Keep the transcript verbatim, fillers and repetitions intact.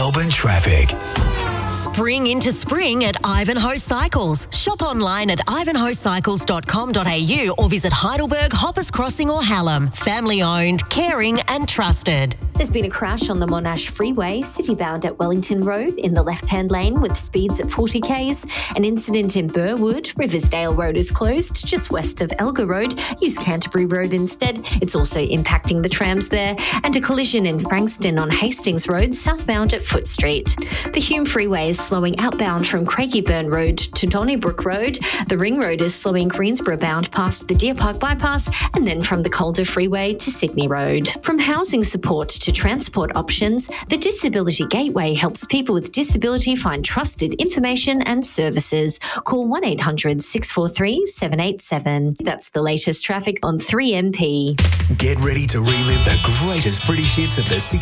Melbourne traffic. Spring into spring at Ivanhoe Cycles. Shop online at ivanhoe cycles dot com dot a u or visit Heidelberg, Hoppers Crossing or Hallam. Family owned, caring and trusted. There's been a crash on the Monash Freeway, city-bound at Wellington Road in the left-hand lane with speeds at forty kays. An incident in Burwood. Riversdale Road is closed just west of Elgar Road. Use Canterbury Road instead. It's also impacting the trams there. And a collision in Frankston on Hastings Road, southbound at Foot Street. The Hume Freeway is slowing outbound from Craigieburn Road to Donnybrook Road. The Ring Road is slowing Greensborough bound past the Deer Park Bypass and then from the Calder Freeway to Sydney Road. From housing support to transport options, the Disability Gateway helps people with disability find trusted information and services. Call one eight hundred six four three seven eight seven. That's the latest traffic on three M P. Get ready to relive the greatest British hits of the sixties.